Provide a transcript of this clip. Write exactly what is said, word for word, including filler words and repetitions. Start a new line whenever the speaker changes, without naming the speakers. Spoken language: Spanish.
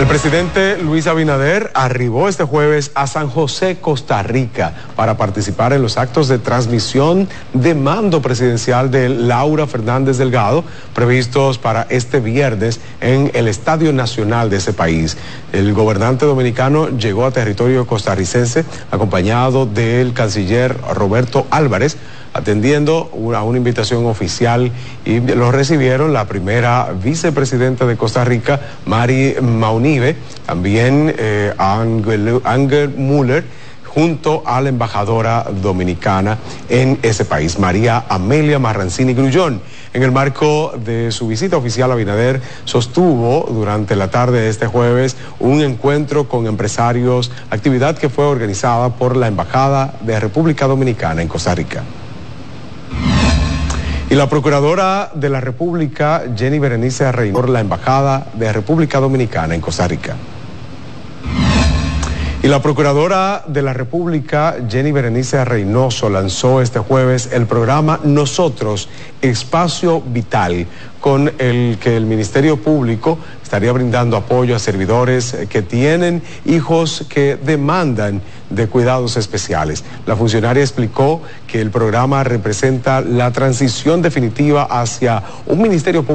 El presidente Luis Abinader arribó este jueves a San José, Costa Rica, para participar en los actos de transmisión de mando presidencial de Laura Fernández Delgado, previstos para este viernes en el Estadio Nacional de ese país. El gobernante dominicano llegó a territorio costarricense acompañado del canciller Roberto Álvarez, atendiendo a una invitación oficial, y lo recibieron la primera vicepresidenta de Costa Rica, Mari Maunive, también eh, Ángel, Ángel Müller, junto a la embajadora dominicana en ese país, María Amelia Marrancini Grullón. En el marco de su visita oficial, Abinader sostuvo durante la tarde de este jueves un encuentro con empresarios, actividad que fue organizada por la Embajada de República Dominicana en Costa Rica. Y la Procuradora de la República, Jenny Berenice Reynoso, por la Embajada de República Dominicana en Costa Rica. Y la Procuradora de la República, Jenny Berenice Reynoso, lanzó este jueves el programa Nosotros, Espacio Vital, con el que el Ministerio Público estaría brindando apoyo a servidores que tienen hijos que demandan de cuidados especiales. La funcionaria explicó que el programa representa la transición definitiva hacia un Ministerio Público